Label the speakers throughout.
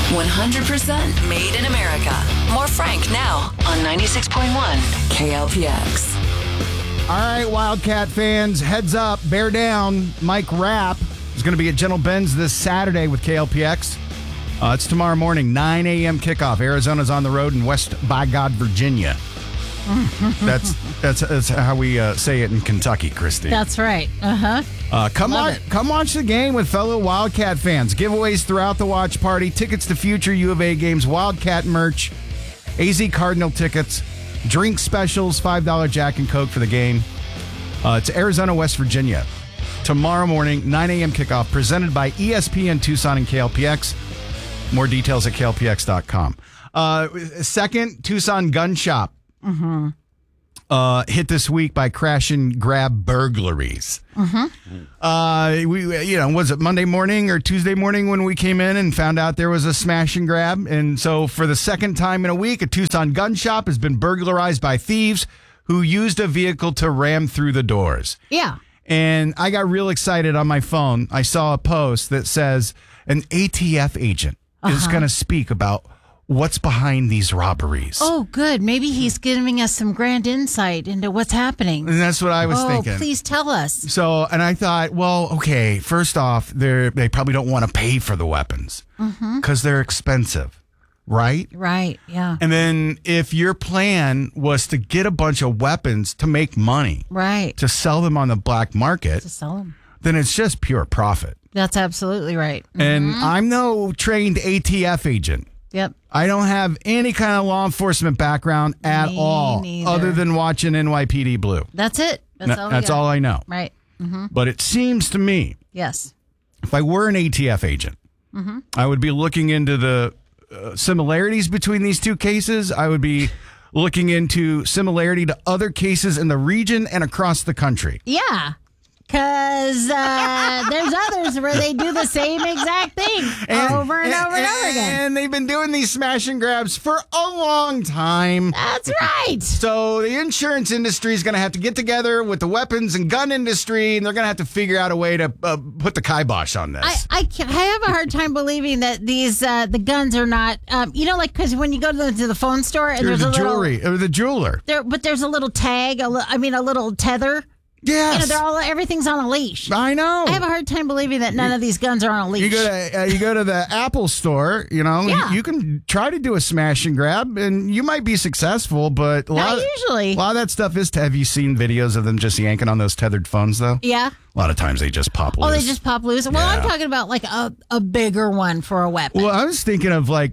Speaker 1: 100% made in America. More Frank now on 96.1 KLPX.
Speaker 2: All right, Wildcat fans, heads up, bear down. Mike Rapp is going to be at Gentle Ben's this Saturday with KLPX. It's tomorrow morning, 9 a.m. kickoff. Arizona's on the road in West by God, Virginia. That's how we say it in Kentucky, Christy.
Speaker 3: That's right.
Speaker 2: Come watch the game with fellow Wildcat fans. Giveaways throughout the watch party. Tickets to future U of A games. Wildcat merch. AZ Cardinal tickets. Drink specials. $5 Jack and Coke for the game. It's Arizona, West Virginia. Tomorrow morning, 9 a.m. kickoff. Presented by ESPN Tucson and KLPX. More details at KLPX.com. Second, Tucson Gun Shop. Hit this week by crash and grab burglaries. Was it Monday morning or Tuesday morning when we came in and found out there was a smash and grab? And so for the second time in a week, a Tucson gun shop has been burglarized by thieves who used a vehicle to ram through the doors.
Speaker 3: Yeah.
Speaker 2: And I got real excited on my phone. I saw a post that says an ATF agent is going to speak about what's behind these robberies.
Speaker 3: Oh, good. Maybe he's giving us some grand insight into what's happening.
Speaker 2: And that's what I was thinking.
Speaker 3: Oh, please tell us.
Speaker 2: So, and I thought, well, okay, first off, they probably don't want to pay for the weapons because they're expensive, right?
Speaker 3: Right, yeah.
Speaker 2: And then if your plan was to get a bunch of weapons to make money,
Speaker 3: right,
Speaker 2: to sell them on the black market,
Speaker 3: to sell them,
Speaker 2: then it's just pure profit.
Speaker 3: That's absolutely right.
Speaker 2: And I'm no trained ATF agent.
Speaker 3: Yep.
Speaker 2: I don't have any kind of law enforcement background at all,
Speaker 3: neither.
Speaker 2: other than watching NYPD Blue.
Speaker 3: That's it.
Speaker 2: That's all I know.
Speaker 3: Right.
Speaker 2: But it seems to me,
Speaker 3: yes,
Speaker 2: if I were an ATF agent, I would be looking into the similarities between these two cases. I would be looking into similarity to other cases in the region and across the country.
Speaker 3: Yeah. Because there's others where they do the same exact thing over and over again.
Speaker 2: And they've been doing these smash and grabs for a long time.
Speaker 3: That's right.
Speaker 2: So the insurance industry is going to have to get together with the weapons and gun industry, and they're going to have to figure out a way to put the kibosh on this.
Speaker 3: I have a hard time believing that these the guns are not, because when you go to the phone store and there's
Speaker 2: the
Speaker 3: a
Speaker 2: jewelry or the jeweler.
Speaker 3: But there's a little tag, a little tether.
Speaker 2: Yes.
Speaker 3: Everything's on a leash.
Speaker 2: I know.
Speaker 3: I have a hard time believing that none of these guns are on a leash.
Speaker 2: You go to the Apple store, you can try to do a smash and grab, and you might be successful, but
Speaker 3: not usually.
Speaker 2: A lot of that stuff is. Have you seen videos of them just yanking on those tethered phones, though?
Speaker 3: Yeah.
Speaker 2: A lot of times they just pop loose.
Speaker 3: Oh, they just pop loose? Well, I'm talking about like a bigger one for a weapon.
Speaker 2: Well, I was thinking of like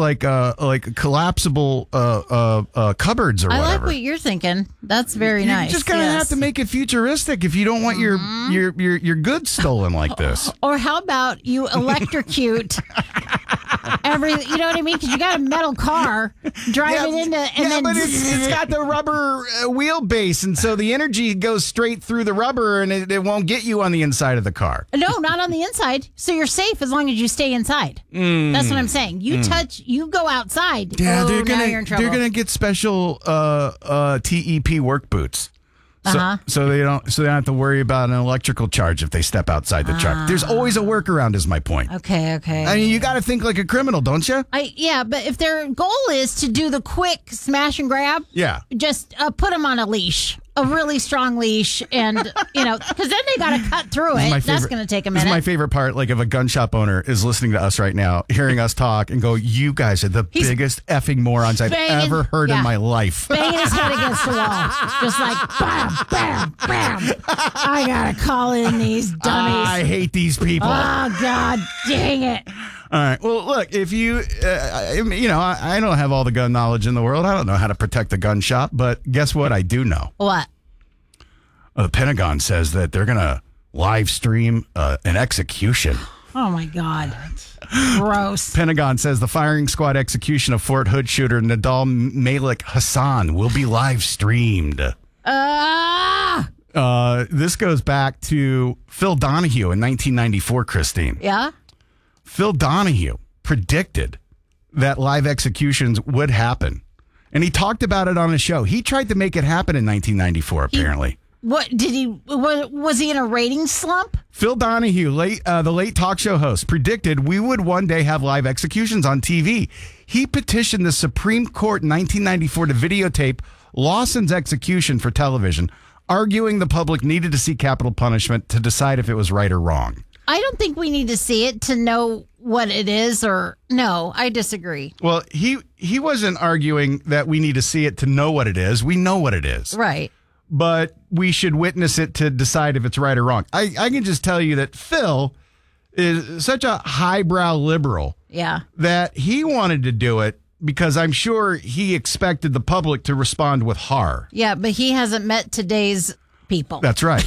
Speaker 2: collapsible cupboards or whatever.
Speaker 3: I like what you're thinking. That's very nice.
Speaker 2: You just kind of have to make it futuristic if you don't want your goods stolen like this.
Speaker 3: Or how about you electrocute you know what I mean? Because you got a metal car, drive it into, and then...
Speaker 2: but it's got the rubber wheelbase, and so the energy goes straight through the rubber, and it won't get you on the inside of the car.
Speaker 3: No, not on the inside. So you're safe as long as you stay inside. That's what I'm saying. You go outside.
Speaker 2: Yeah,
Speaker 3: now you're in trouble.
Speaker 2: They're gonna get special TEP work boots. So they don't have to worry about an electrical charge if they step outside the truck. There's always a workaround, is my point.
Speaker 3: Okay.
Speaker 2: I mean, you got to think like a criminal, don't you?
Speaker 3: Yeah, but if their goal is to do the quick smash and grab, just put them on a leash. A really strong leash, and because then they got to cut through it. That's going to take a minute.
Speaker 2: This is my favorite part. Like if a gun shop owner is listening to us right now, hearing us talk, and go, "You guys are the biggest effing morons I've ever heard in my life."
Speaker 3: Banging his head against the wall, just like bam, bam, bam. I gotta call in these dummies.
Speaker 2: I hate these people.
Speaker 3: Oh God, dang it!
Speaker 2: All right. Well, look, if you, I don't have all the gun knowledge in the world. I don't know how to protect the gun shop, but guess what? I do know.
Speaker 3: What?
Speaker 2: The Pentagon says that they're going to live stream an execution.
Speaker 3: Oh, my God. Gross.
Speaker 2: Pentagon says the firing squad execution of Fort Hood shooter Nadal Malik Hassan will be live streamed. This goes back to Phil Donahue in 1994, Christine.
Speaker 3: Yeah?
Speaker 2: Phil Donahue predicted that live executions would happen. And he talked about it on his show. He tried to make it happen in 1994, apparently.
Speaker 3: What did he? Was he in a rating slump?
Speaker 2: Phil Donahue, the late talk show host, predicted we would one day have live executions on TV. He petitioned the Supreme Court in 1994 to videotape Lawson's execution for television, arguing the public needed to see capital punishment to decide if it was right or wrong.
Speaker 3: I don't think we need to see it to know what it is, or no, I disagree.
Speaker 2: Well, he wasn't arguing that we need to see it to know what it is. We know what it is.
Speaker 3: Right.
Speaker 2: But we should witness it to decide if it's right or wrong. I can just tell you that Phil is such a highbrow liberal that he wanted to do it because I'm sure he expected the public to respond with horror.
Speaker 3: Yeah, but he hasn't met today's people.
Speaker 2: That's right.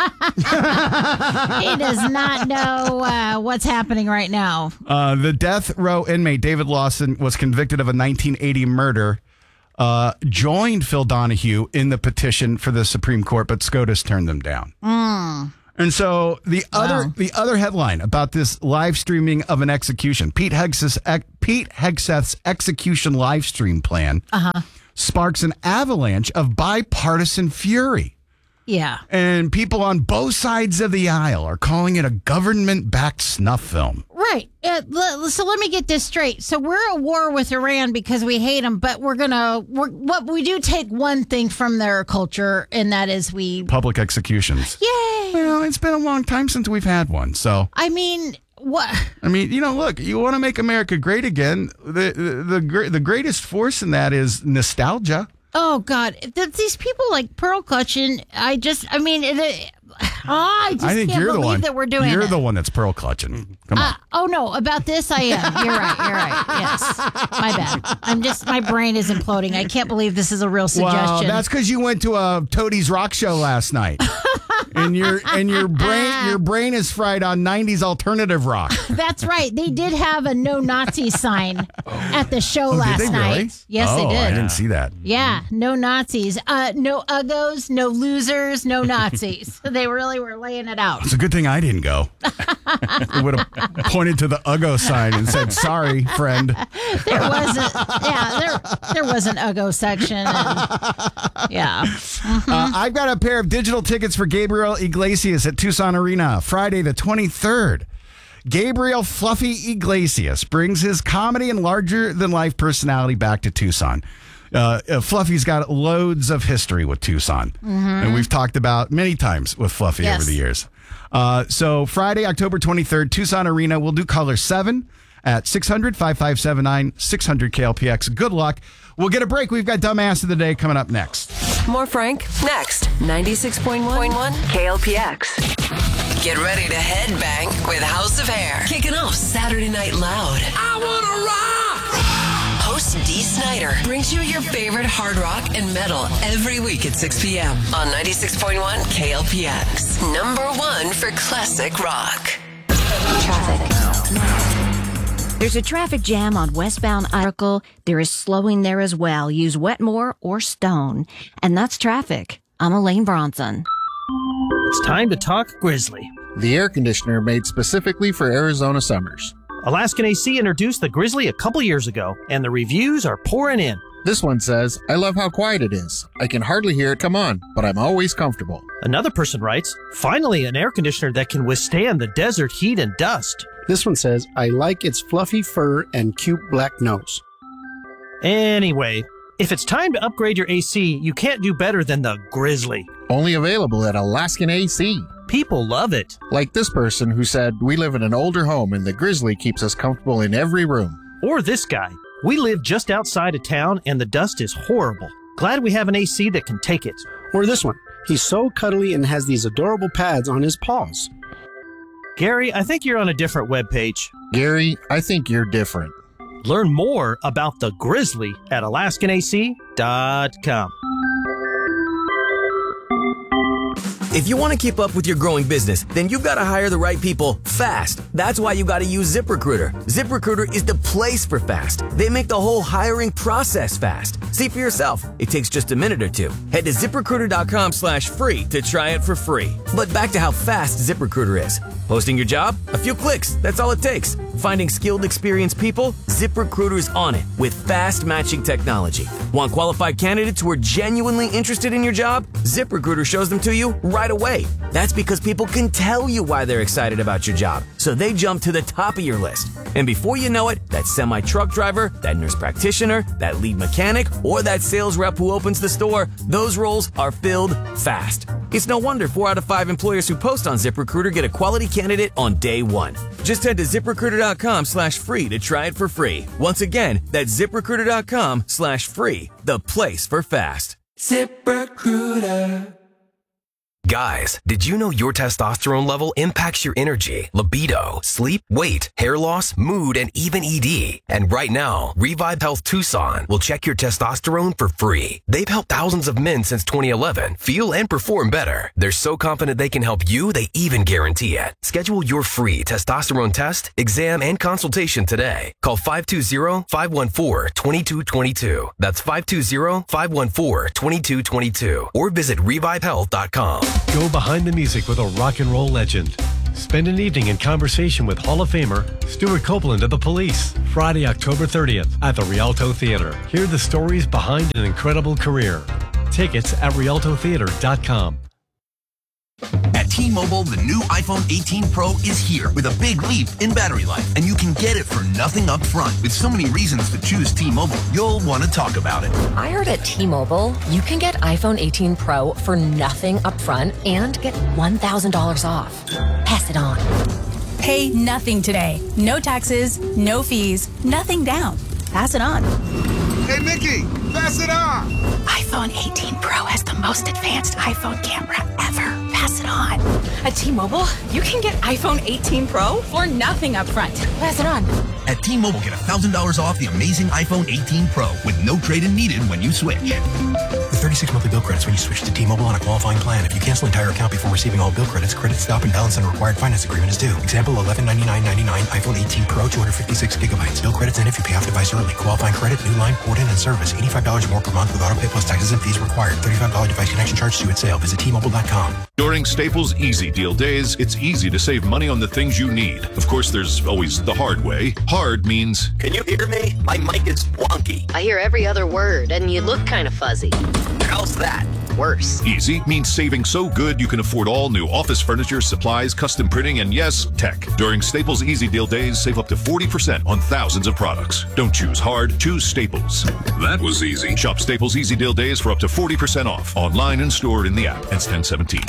Speaker 3: He does not know what's happening right now.
Speaker 2: The death row inmate David Lawson was convicted of a 1980 murder. Joined Phil Donahue in the petition for the Supreme Court, but SCOTUS turned them down. And so the other headline about this live streaming of an execution, Pete Hegseth's execution live stream plan sparks an avalanche of bipartisan fury.
Speaker 3: Yeah.
Speaker 2: And people on both sides of the aisle are calling it a government-backed snuff film.
Speaker 3: Right. So let me get this straight. So we're at war with Iran because we hate them, but we do take one thing from their culture, and that is
Speaker 2: public executions.
Speaker 3: Yay!
Speaker 2: Well, it's been a long time since we've had one, so.
Speaker 3: I mean, what?
Speaker 2: I mean, look, you want to make America great again. The greatest force in that is nostalgia.
Speaker 3: Oh, God. These people like Pearl Clutching, I just
Speaker 2: I think
Speaker 3: can't
Speaker 2: you're
Speaker 3: believe
Speaker 2: the one
Speaker 3: that we're doing it.
Speaker 2: You're the one that's Pearl Clutching. Come on.
Speaker 3: Oh, no. About this, I am. You're right. Yes. My bad. My brain is imploding. I can't believe this is a real suggestion.
Speaker 2: Well, that's because you went to a Toadies Rock show last night. And your brain is fried on 90s alternative rock.
Speaker 3: That's right. They did have a no Nazi sign at the show last
Speaker 2: did they
Speaker 3: night.
Speaker 2: Really?
Speaker 3: Yes, they did.
Speaker 2: I didn't see that.
Speaker 3: Yeah, no Nazis. No uggos, no losers, no Nazis. They really were laying it out.
Speaker 2: It's a good thing I didn't go. I would have pointed to the Uggo sign and said, "Sorry, friend."
Speaker 3: There wasn't. Yeah, there was an Uggo section.
Speaker 2: I've got a pair of digital tickets for Gabriel Iglesias at Tucson Arena, Friday the 23rd. Gabriel Fluffy Iglesias brings his comedy and larger-than-life personality back to Tucson. Fluffy's got loads of history with Tucson, and we've talked about many times with Fluffy over the years. So Friday, October 23rd, Tucson Arena. We'll do caller 7 at 600-5579, 600 KLPX. Good luck. We'll get a break. We've got Dumbass of the Day coming up next.
Speaker 1: More Frank next. 96.1 KLPX. Get ready to headbang with House of Hair. Kicking off Saturday Night Loud. I wanna rock! Host Dee Snider brings you your favorite hard rock and metal every week at 6 p.m. on 96.1 KLPX. Number 1 for classic rock.
Speaker 4: Traffic. There's a traffic jam on westbound Oracle. There is slowing there as well. Use Wetmore or Stone. And that's traffic. I'm Elaine Bronson.
Speaker 5: It's time to talk Grizzly.
Speaker 6: The air conditioner made specifically for Arizona summers.
Speaker 5: Alaskan AC introduced the Grizzly a couple years ago, and the reviews are pouring in.
Speaker 6: This one says, "I love how quiet it is. I can hardly hear it come on, but I'm always comfortable."
Speaker 5: Another person writes, "Finally an air conditioner that can withstand the desert heat and dust."
Speaker 7: This one says, "I like its fluffy fur and cute black nose."
Speaker 5: Anyway, if it's time to upgrade your AC, you can't do better than the Grizzly.
Speaker 6: Only available at Alaskan AC.
Speaker 5: People love it.
Speaker 6: Like this person who said, "We live in an older home and the Grizzly keeps us comfortable in every room."
Speaker 5: Or this guy, "We live just outside of town and the dust is horrible. Glad we have an AC that can take it."
Speaker 7: Or this one, "He's so cuddly and has these adorable pads on his paws."
Speaker 5: Gary, I think you're on a different webpage.
Speaker 6: Gary, I think you're different.
Speaker 5: Learn more about the Grizzly at AlaskanAC.com.
Speaker 8: If you want to keep up with your growing business, then you've got to hire the right people fast. That's why you got to use ZipRecruiter. ZipRecruiter is the place for fast. They make the whole hiring process fast. See for yourself. It takes just a minute or two. Head to ZipRecruiter.com/free to try it for free. But back to how fast ZipRecruiter is. Posting your job? A few clicks. That's all it takes. Finding skilled, experienced people? ZipRecruiter's on it with fast matching technology. Want qualified candidates who are genuinely interested in your job? ZipRecruiter shows them to you right away. That's because people can tell you why they're excited about your job, so they jump to the top of your list. And before you know it, that semi-truck driver, that nurse practitioner, that lead mechanic, or that sales rep who opens the store, those roles are filled fast. It's no wonder 4 out of 5 employers who post on ZipRecruiter get a quality candidate on day one. Just head to ZipRecruiter.com/free to try it for free. Once again, that's ZipRecruiter.com/free, the place for fast.
Speaker 1: ZipRecruiter.
Speaker 9: Guys, did you know your testosterone level impacts your energy, libido, sleep, weight, hair loss, mood, and even ED? And right now, Revive Health Tucson will check your testosterone for free. They've helped thousands of men since 2011 feel and perform better. They're so confident they can help you, they even guarantee it. Schedule your free testosterone test, exam, and consultation today. Call 520-514-2222. That's 520-514-2222. Or visit revivehealth.com.
Speaker 10: Go behind the music with a rock and roll legend. Spend an evening in conversation with Hall of Famer Stuart Copeland of The Police. Friday, October 30th at the Rialto Theater. Hear the stories behind an incredible career. Tickets at rialtotheater.com.
Speaker 11: At T-Mobile, the new iPhone 18 Pro is here with a big leap in battery life, and you can get it for nothing up front. With so many reasons to choose T-Mobile, you'll want to talk about it.
Speaker 12: I heard at T-Mobile, you can get iPhone 18 Pro for nothing up front and get $1,000 off. Pass it on.
Speaker 13: Pay nothing today. No taxes, no fees, nothing down. Pass it on.
Speaker 14: Hey, Mickey, pass it on.
Speaker 13: iPhone 18 Pro has the most advanced iPhone camera ever. Pass it on.
Speaker 15: At T-Mobile, you can get iPhone 18 Pro for nothing up front. Pass it on.
Speaker 11: At T-Mobile, get $1,000 off the amazing iPhone 18 Pro with no trade-in needed when you switch.
Speaker 16: With 36 monthly bill credits when you switch to T-Mobile on a qualifying plan. If you cancel entire account before receiving all bill credits, credit stop and balance on a required finance agreement is due. Example, $1199.99 iPhone 18 Pro, 256 gigabytes. Bill credits end if you pay off device early. Qualifying credit, new line, port-in, and service. $85 more per month with auto pay plus taxes and fees required. $35 device connection charge due at sale. Visit T-Mobile.com.
Speaker 17: During Staples Easy Deal Days, it's easy to save money on the things you need. Of course, there's always the hard way. Hard means...
Speaker 18: Can you hear me? My mic is wonky.
Speaker 19: I hear every other word, and you look kind of fuzzy.
Speaker 18: How's that?
Speaker 19: Worse.
Speaker 17: Easy means saving so good you can afford all new office furniture, supplies, custom printing, and yes, tech. During Staples Easy Deal Days, save up to 40% on thousands of products. Don't choose hard, choose Staples. That was easy. Shop Staples Easy Deal Days for up to 40% off. Online and stored in the app. Ends 10/17.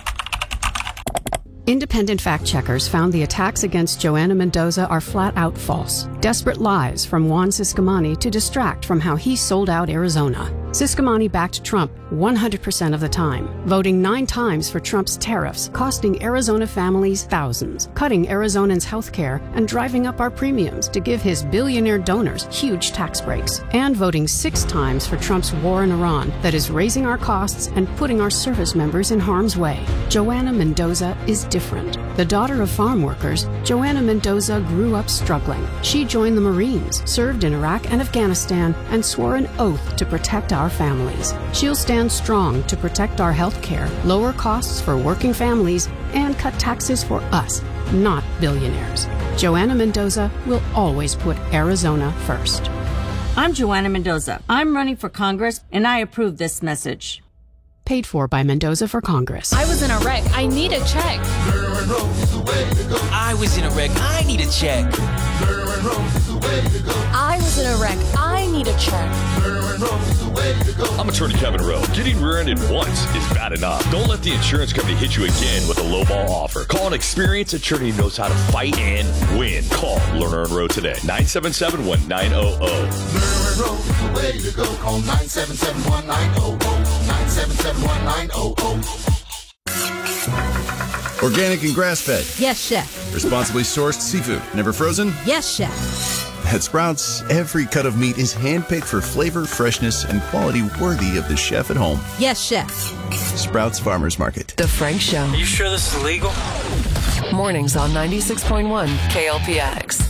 Speaker 20: Independent fact checkers found the attacks against Joanna Mendoza are flat out false. Desperate lies from Juan Ciscomani to distract from how he sold out Arizona. Ciscomani backed Trump 100% of the time, voting 9 times for Trump's tariffs, costing Arizona families thousands, cutting Arizonans' health care, and driving up our premiums to give his billionaire donors huge tax breaks, and voting 6 times for Trump's war in Iran that is raising our costs and putting our service members in harm's way. Joanna Mendoza is different. The daughter of farm workers, Joanna Mendoza grew up struggling. She joined the Marines, served in Iraq and Afghanistan, and swore an oath to protect our families. She'll stand strong to protect our health care, lower costs for working families, and cut taxes for us, not billionaires. Joanna Mendoza will always put Arizona first.
Speaker 21: I'm Joanna Mendoza. I'm running for Congress, and I approve this message.
Speaker 20: Paid for by Mendoza for Congress.
Speaker 15: I was in a wreck. I need a check.
Speaker 22: I was in a wreck. I need a check.
Speaker 15: I was in a wreck. I need a check.
Speaker 23: I'm Attorney Kevin Rowe. Getting rear-ended once is bad enough. Don't let the insurance company hit you again with a lowball offer. Call an experienced attorney who knows how to fight and win. Call Lerner and Rowe today. 977-1900.
Speaker 14: Lerner and Rowe is the way to go. Call 977-1900. 977-1900.
Speaker 24: Organic and grass-fed.
Speaker 25: Yes, chef.
Speaker 24: Responsibly sourced seafood. Never frozen?
Speaker 25: Yes, chef.
Speaker 24: At Sprouts, every cut of meat is handpicked for flavor, freshness, and quality worthy of the chef at home.
Speaker 25: Yes, chef.
Speaker 24: Sprouts Farmers Market.
Speaker 1: The Frank Show.
Speaker 22: Are you sure this is legal?
Speaker 1: Mornings on 96.1 KLPX.